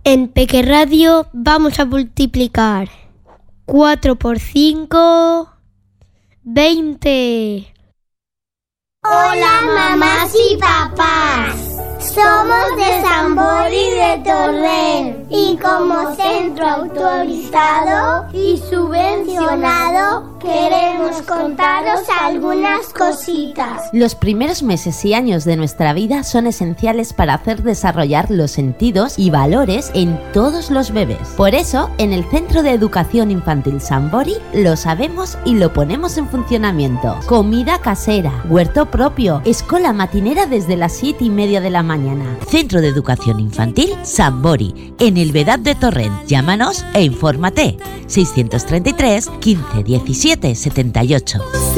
En Peque Radio vamos a multiplicar 4 por 5, 20. Hola, mamás y papás. Somos de Sambori de Torrent y como centro autorizado y subvencionado queremos contaros algunas cositas. Los primeros meses y años de nuestra vida son esenciales para hacer desarrollar los sentidos y valores en todos los bebés. Por eso, en el Centro de Educación Infantil Sambori lo sabemos y lo ponemos en funcionamiento. Comida casera, huerto propio, escuela matinera desde las 7:30 de la mañana. Centro de Educación Infantil Sambori, en el Vedad de Torrent. Llámanos e infórmate. 633 15 17 78.